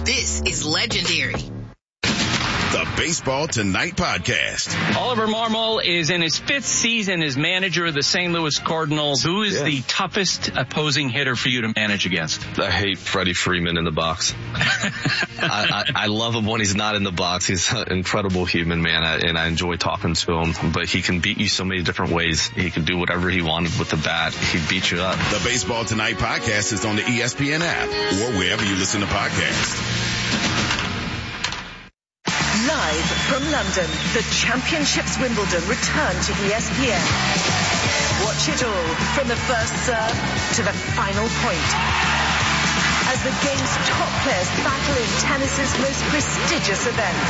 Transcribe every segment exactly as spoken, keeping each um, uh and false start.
This is legendary. The Baseball Tonight podcast. Oliver Marmol is in his fifth season as manager of the Saint Louis Cardinals. Who is yeah. the toughest opposing hitter for you to manage against? I hate Freddie Freeman in the box. I, I, I love him when he's not in the box. He's an incredible human, man, and I enjoy talking to him. But he can beat you so many different ways. He can do whatever he wanted with the bat. He'd beat you up. The Baseball Tonight podcast is on the E S P N app or wherever you listen to podcasts. Live from London, the Championships Wimbledon return to E S P N. Watch it all from the first serve to the final point, as the game's top players battle in tennis's most prestigious event.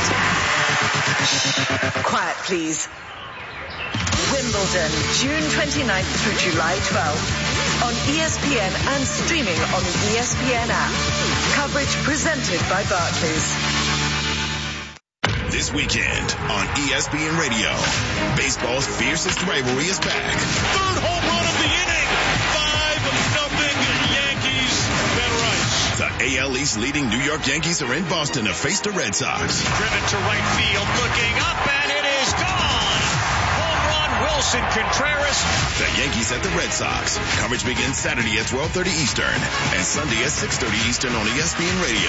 Quiet, please. Wimbledon, June twenty-ninth through July twelfth. On E S P N and streaming on the E S P N app. Coverage presented by Barclays. This weekend on E S P N Radio, baseball's fiercest rivalry is back. Third home run of the inning. five nothing Yankees. Ben Rice. The A L East leading New York Yankees are in Boston to face the Red Sox. Driven to right field, looking up, and it is gone. Home run, Wilson Contreras. The Yankees at the Red Sox. Coverage begins Saturday at twelve thirty Eastern and Sunday at six thirty Eastern on E S P N Radio.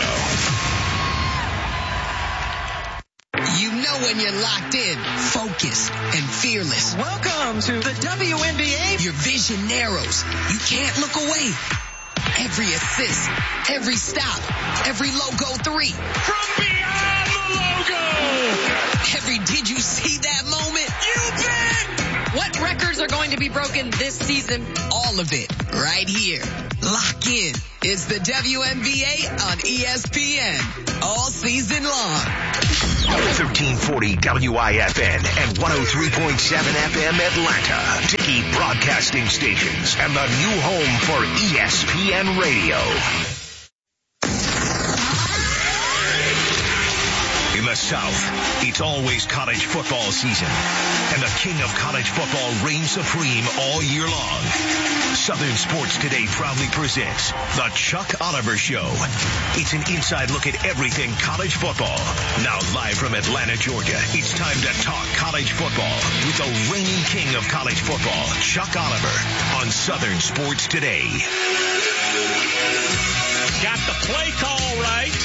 You know when you're locked in, focused, and fearless. Welcome to the W N B A. Your vision narrows. You can't look away. Every assist, every stop, every logo three. From beyond the logo. Every did you see that moment? You bet. What records are going to be broken this season? All of it right here. Lock in. It's the W N B A on E S P N all season long. thirteen forty W I F N and one oh three point seven F M Atlanta. Dickey Broadcasting Stations and the new home for E S P N Radio. In the South, it's always college football season, and the king of college football reigns supreme all year long. Southern Sports Today proudly presents The Chuck Oliver Show. It's an inside look at everything college football. Now live from Atlanta, Georgia, it's time to talk college football with the reigning king of college football, Chuck Oliver, on Southern Sports Today. Got the play call right,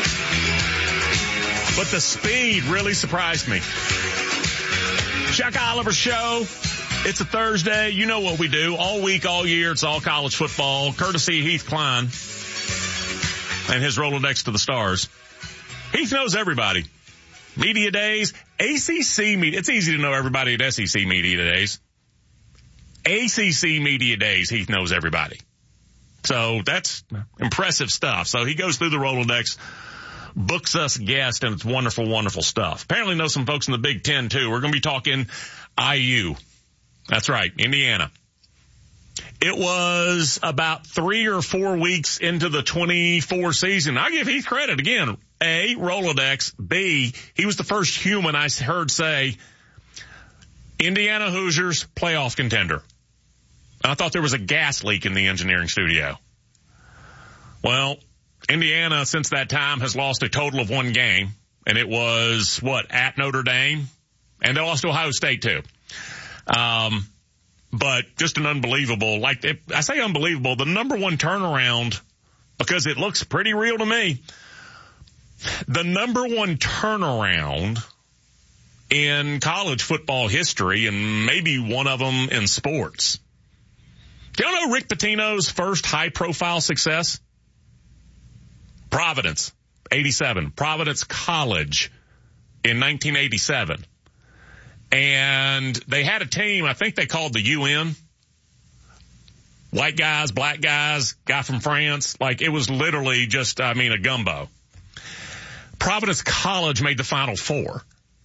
but the speed really surprised me. Chuck Oliver Show. It's a Thursday. You know what we do. All week, all year, it's all college football. Courtesy of Heath Klein and his Rolodex to the stars. Heath knows everybody. Media days, A C C media. It's easy to know everybody at S E C media days. A C C media days, Heath knows everybody. So that's impressive stuff. So he goes through the Rolodex, books us guests, and it's wonderful, wonderful stuff. Apparently knows some folks in the Big Ten, too. We're going to be talking I U. That's right, Indiana. It was about three or four weeks into the twenty-four season. I give Heath credit again. A, Rolodex. B, he was the first human I heard say, Indiana Hoosiers playoff contender. And I thought there was a gas leak in the engineering studio. Well, Indiana, since that time, has lost a total of one game. And it was, what, at Notre Dame? And they lost to Ohio State, too. Um, but just an unbelievable, like it, I say unbelievable, the number one turnaround, because it looks pretty real to me. The number one turnaround in college football history, and maybe one of them in sports. Do y'all know Rick Pitino's first high profile success? Providence, eighty-seven, Providence College in nineteen eighty-seven. And they had a team, I think they called the U N. White guys, black guys, guy from France. Like, it was literally just, I mean, a gumbo. Providence College made the Final Four.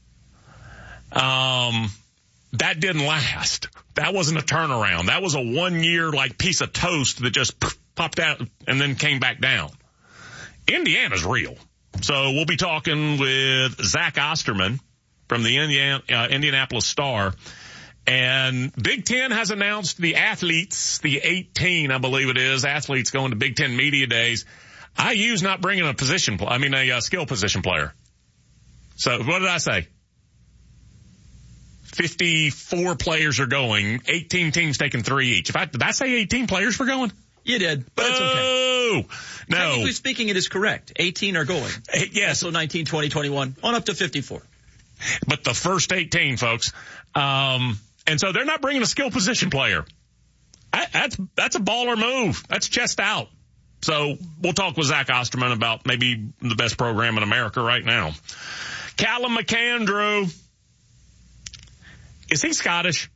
Um, that didn't last. That wasn't a turnaround. That was a one-year, like, piece of toast that just popped out and then came back down. Indiana's real. So we'll be talking with Zach Osterman from the Indiana, uh, Indianapolis Star. And Big Ten has announced the athletes, the eighteen, I believe it is, athletes going to Big Ten Media Days. I U's not bringing a position, pl- I mean a uh, skill position player. So what did I say? fifty-four players are going, eighteen teams taking three each. If I, did I say eighteen players were going? You did, but it's okay. No. Technically speaking, it is correct. eighteen are going. Yes. So nineteen, twenty, twenty-one, on up to fifty-four. But the first eighteen, folks. Um, and so they're not bringing a skill position player. I, that's, that's a baller move. That's chest out. So we'll talk with Zach Osterman about maybe the best program in America right now. Callum McAndrew. Is he Scottish?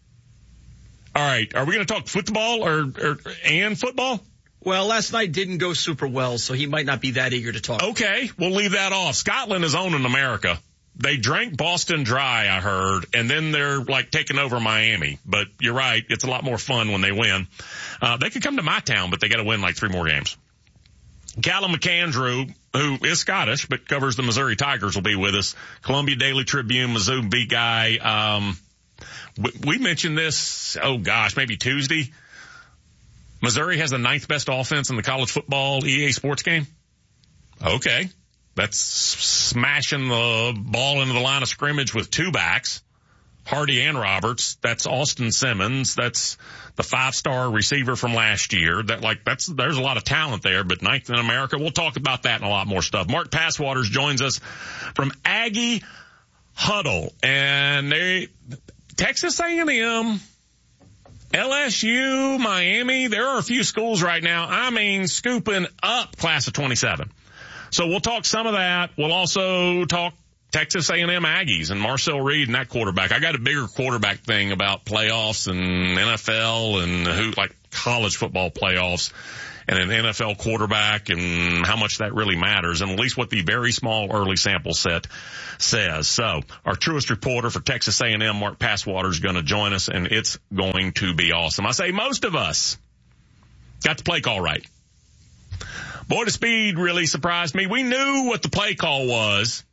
All right. Are we going to talk football or, or and football? Well, last night didn't go super well, so he might not be that eager to talk. Okay. We'll leave that off. Scotland is owning America. They drank Boston dry, I heard, and then they're like taking over Miami. But you're right. It's a lot more fun when they win. Uh, they could come to my town, but they got to win like three more games. Callum McAndrew, who is Scottish but covers the Missouri Tigers, will be with us. Columbia Daily Tribune, Mizzou beat guy. Um, we, we mentioned this, oh gosh, maybe Tuesday. Missouri has the ninth best offense in the college football E A Sports game. Okay. That's smashing the ball into the line of scrimmage with two backs, Hardy and Roberts. That's Austin Simmons. That's the five-star receiver from last year. That like that's there's a lot of talent there, but ninth in America. We'll talk about that and a lot more stuff. Mark Passwaters joins us from Aggie Huddle, and they Texas A and M, L S U, Miami. There are a few schools right now. I mean, scooping up class of twenty-seven. So we'll talk some of that. We'll also talk Texas A and M Aggies and Marcel Reed and that quarterback. I got a bigger quarterback thing about playoffs and N F L and who, like college football playoffs and an N F L quarterback and how much that really matters, and at least what the very small early sample set says. So our truest reporter for Texas A and M, Mark Passwater, is going to join us, and it's going to be awesome. I say most of us got the play call right. Boy, the speed really surprised me. We knew what the play call was.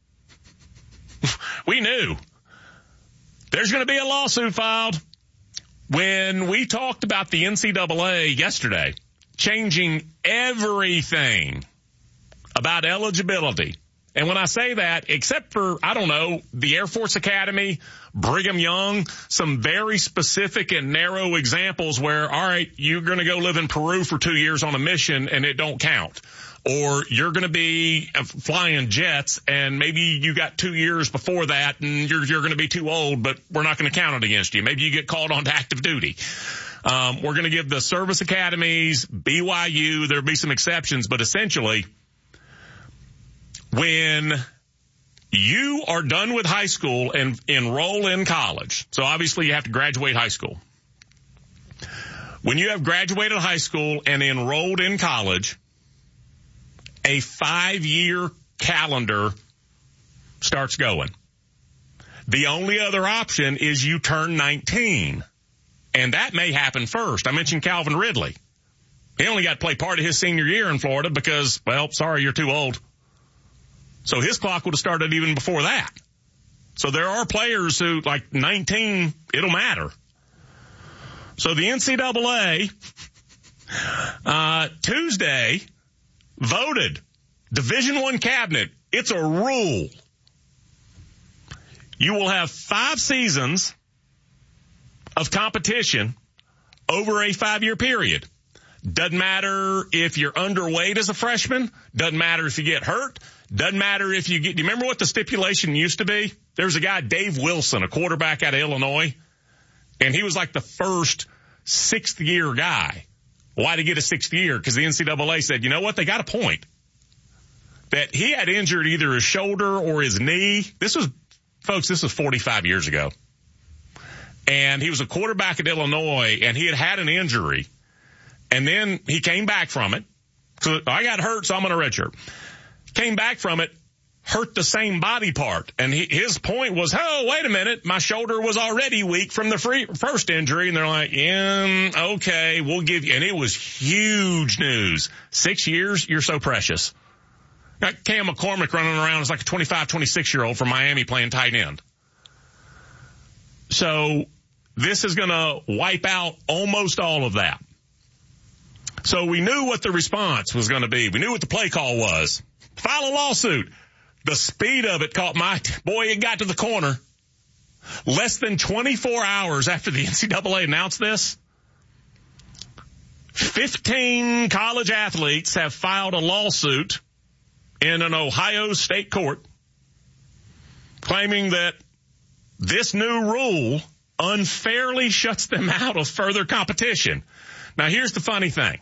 We knew. There's going to be a lawsuit filed. When we talked about the N C double A yesterday, changing everything about eligibility. And when I say that, except for, I don't know, the Air Force Academy, Brigham Young, some very specific and narrow examples where, all right, you're going to go live in Peru for two years on a mission and it don't count. Or you're going to be flying jets and maybe you got two years before that and you're, you're going to be too old, but we're not going to count it against you. Maybe you get called on to active duty. Um, we're going to give the service academies, B Y U, there'll be some exceptions, but essentially, when you are done with high school and enroll in college, so obviously you have to graduate high school. When you have graduated high school and enrolled in college, a five-year calendar starts going. The only other option is you turn nineteen, and that may happen first. I mentioned Calvin Ridley. He only got to play part of his senior year in Florida because, well, sorry, you're too old. So his clock would have started even before that. So there are players who, like nineteen, it'll matter. So the N C double A, uh, Tuesday voted Division I cabinet. It's a rule. You will have five seasons of competition over a five-year period. Doesn't matter if you're underweight as a freshman. Doesn't matter if you get hurt. Doesn't matter if you get, do you remember what the stipulation used to be? There was a guy, Dave Wilson, a quarterback out of Illinois, and he was like the first sixth year guy. Why did he get a sixth year? Because the N C double A said, you know what? They got a point. That he had injured either his shoulder or his knee. This was, folks, this was forty-five years ago. And he was a quarterback at Illinois, and he had had an injury. And then he came back from it. So I got hurt, so I'm going to redshirt. Came back from it, hurt the same body part. And he, his point was, oh, wait a minute, my shoulder was already weak from the free, first injury. And they're like, yeah, okay, we'll give you. And it was huge news. Six years, you're so precious. Got Cam McCormick running around as like a twenty-five, twenty-six-year-old from Miami playing tight end. So this is going to wipe out almost all of that. So we knew what the response was going to be. We knew what the play call was. File a lawsuit. The speed of it caught my, boy, it got to the corner. Less than twenty-four hours after the N C double A announced this, fifteen college athletes have filed a lawsuit in an Ohio state court claiming that this new rule unfairly shuts them out of further competition. Now, here's the funny thing.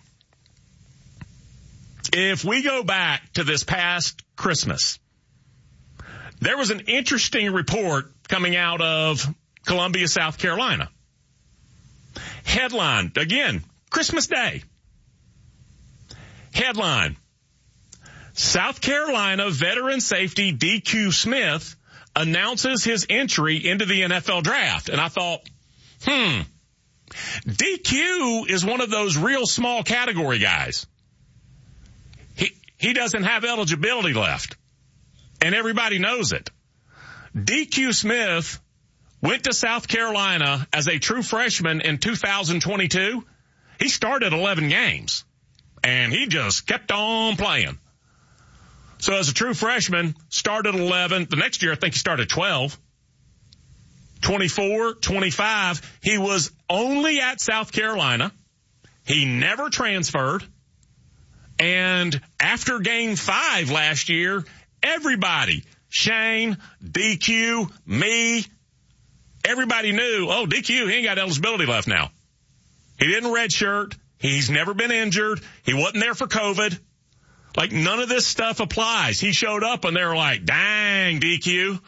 If we go back to this past Christmas, there was an interesting report coming out of Columbia, South Carolina. Headline, again, Christmas Day. Headline, South Carolina veteran safety D Q Smith announces his entry into the N F L draft. And I thought, hmm, D Q is one of those real small category guys. He, he doesn't have eligibility left. And everybody knows it. D Q Smith went to South Carolina as a true freshman in two thousand twenty-two. He started eleven games, and he just kept on playing. So as a true freshman, started eleven. The next year, I think he started twelve. twenty-four, twenty-five. He was only at South Carolina. He never transferred. And after game five last year, everybody, Shane, D Q, me, everybody knew, oh, D Q, he ain't got eligibility left now. He didn't redshirt. He's never been injured. He wasn't there for COVID. Like, none of this stuff applies. He showed up and they were like, dang, D Q.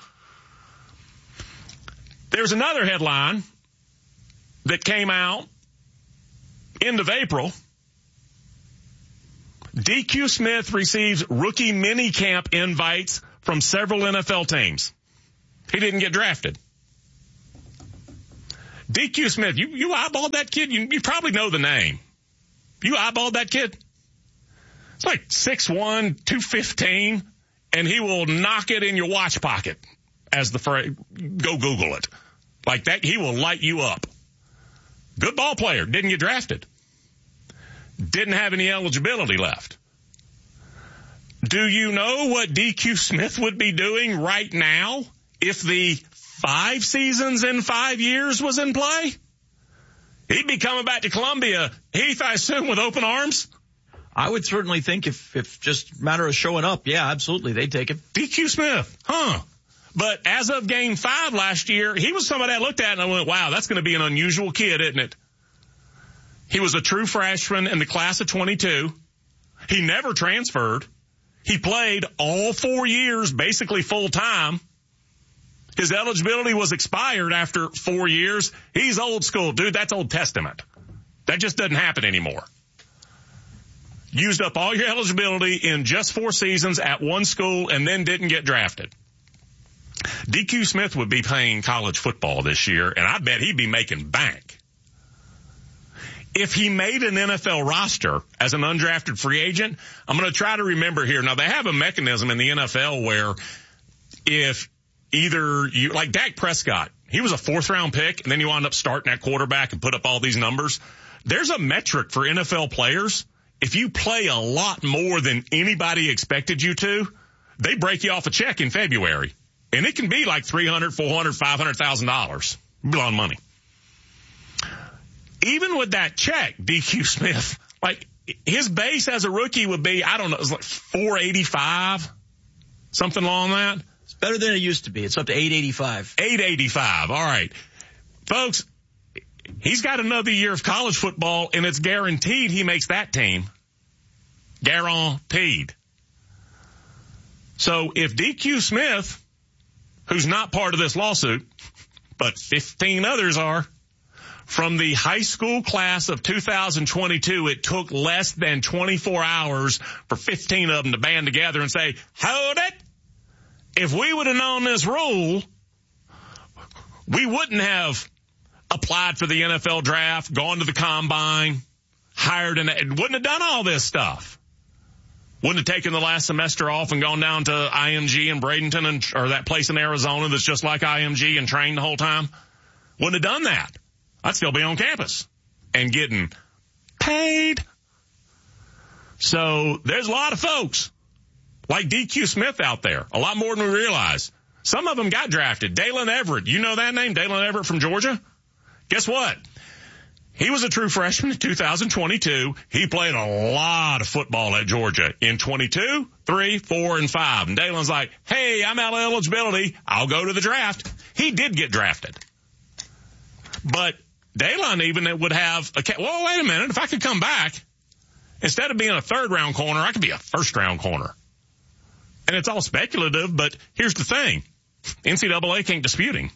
There's another headline that came out end of April. D Q Smith receives rookie minicamp invites from several N F L teams. He didn't get drafted. D Q Smith, you, you eyeballed that kid? You, you probably know the name. You eyeballed that kid? It's like six one, two fifteen, and he will knock it in your watch pocket, as the phrase, go Google it. Like that, he will light you up. Good ball player, didn't get drafted. Didn't have any eligibility left. Do you know what D Q Smith would be doing right now if the five seasons in five years was in play? He'd be coming back to Columbia, Heath, I assume, with open arms. I would certainly think if, if just a matter of showing up, yeah, absolutely, they'd take it. D Q Smith, huh? But as of game five last year, he was somebody I looked at and I went, wow, that's going to be an unusual kid, isn't it? He was a true freshman in the class of twenty-two. He never transferred. He played all four years, basically full time. His eligibility was expired after four years. He's old school, dude. That's Old Testament. That just doesn't happen anymore. Used up all your eligibility in just four seasons at one school and then didn't get drafted. D Q Smith would be playing college football this year, and I bet he'd be making bank. If he made an N F L roster as an undrafted free agent, I'm going to try to remember here. Now, they have a mechanism in the N F L where if either you, like Dak Prescott, he was a fourth round pick, and then you wound up starting at quarterback and put up all these numbers. There's a metric for N F L players. If you play a lot more than anybody expected you to, they break you off a check in February. And it can be like three hundred thousand dollars, four hundred thousand dollars, five hundred thousand dollars. A lot of money. Even with that check, D Q Smith, like his base as a rookie would be, I don't know, it's like four eighty-five, something along that. It's better than it used to be. It's up to eight eighty-five. eight eighty-five. All right. Folks, he's got another year of college football, and it's guaranteed he makes that team. Guaranteed. So if D Q Smith, who's not part of this lawsuit, but fifteen others are, from the high school class of two thousand twenty-two, it took less than twenty-four hours for fifteen of them to band together and say, hold it. If we would have known this rule, we wouldn't have applied for the N F L draft, gone to the combine, hired, and wouldn't have done all this stuff. Wouldn't have taken the last semester off and gone down to I M G in Bradenton and, or that place in Arizona that's just like I M G and trained the whole time. Wouldn't have done that. I'd still be on campus and getting paid. So there's a lot of folks like D Q Smith out there, a lot more than we realize. Some of them got drafted. Dalen Everett, you know that name, Dalen Everett from Georgia? Guess what? He was a true freshman in two thousand twenty-two. He played a lot of football at Georgia in twenty-two, three, four, and five. And Dalen's like, hey, I'm out of eligibility. I'll go to the draft. He did get drafted. But Dalen even would have a, well, wait a minute. If I could come back, instead of being a third round corner, I could be a first round corner. And it's all speculative, but here's the thing. N C double A can't dispute him.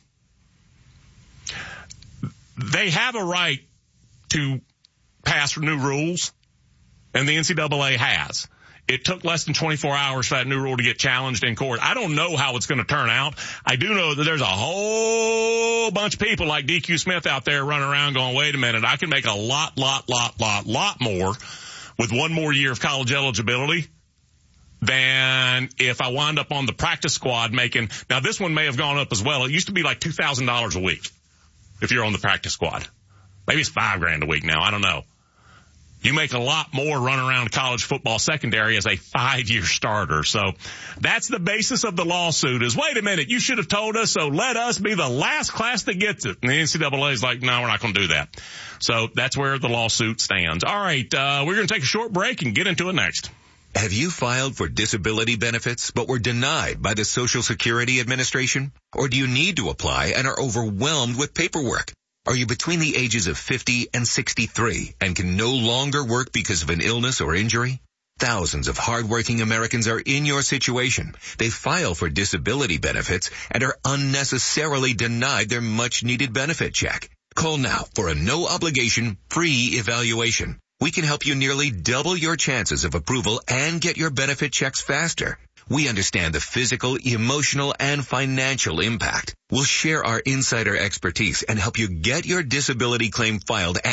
They have a right to pass new rules, and the N C double A has. It took less than twenty-four hours for that new rule to get challenged in court. I don't know how it's going to turn out. I do know that there's a whole bunch of people like D Q Smith out there running around going, wait a minute, I can make a lot, lot, lot, lot, lot more with one more year of college eligibility than if I wind up on the practice squad making, now this one may have gone up as well. It used to be like two thousand dollars a week if you're on the practice squad. Maybe it's five grand a week now. I don't know. You make a lot more running around college football secondary as a five-year starter. So that's the basis of the lawsuit is, wait a minute, you should have told us, so let us be the last class that gets it. And the N C double A is like, no, we're not going to do that. So that's where the lawsuit stands. All right, uh, we're going to take a short break and get into it next. Have you filed for disability benefits but were denied by the Social Security Administration? Or do you need to apply and are overwhelmed with paperwork? Are you between the ages of fifty and sixty-three and can no longer work because of an illness or injury? Thousands of hardworking Americans are in your situation. They file for disability benefits and are unnecessarily denied their much-needed benefit check. Call now for a no-obligation, free evaluation. We can help you nearly double your chances of approval and get your benefit checks faster. We understand the physical, emotional, and financial impact. We'll share our insider expertise and help you get your disability claim filed